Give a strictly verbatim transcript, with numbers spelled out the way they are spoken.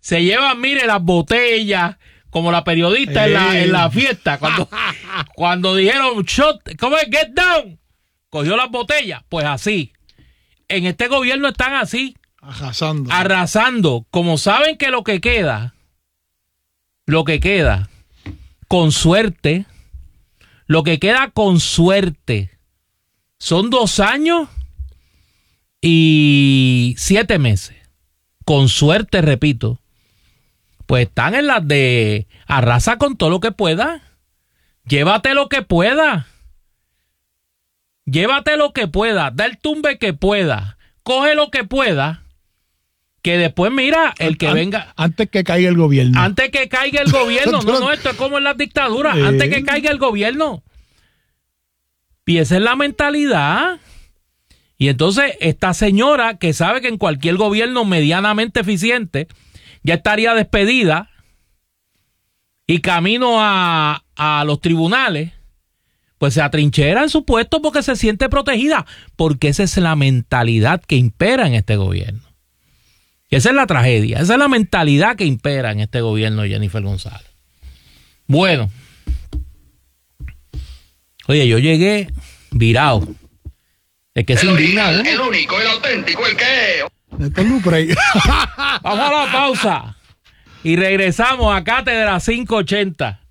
se llevan, mire, las botellas, como la periodista eh. en, la, en la fiesta, cuando, cuando dijeron, shot, ¿cómo es? Get down. Cogió las botellas, pues así. En este gobierno están así. Arrasando. Arrasando. Como saben que lo que queda, lo que queda, con suerte, lo que queda con suerte, son dos años y siete meses. Con suerte, repito. Pues están en las de arrasa con todo lo que pueda. Llévate lo que pueda. Llévate lo que pueda. Da el tumbe que pueda. Coge lo que pueda. Que después, mira, el que An- venga... Antes que caiga el gobierno. Antes que caiga el gobierno. No, no, esto es como en las dictaduras. Eh. Antes que caiga el gobierno. Y esa es la mentalidad. Y entonces, esta señora que sabe que en cualquier gobierno medianamente eficiente ya estaría despedida y camino a, a los tribunales, pues se atrinchera en su puesto porque se siente protegida. Porque esa es la mentalidad que impera en este gobierno. Esa es la tragedia, esa es la mentalidad que impera en este gobierno de Jennifer González. Bueno, oye, yo llegué virado. Es que el se indigna, original, ¿no? el único, el auténtico, el que es. Vamos a la pausa y regresamos a Cátedra quinientos ochenta.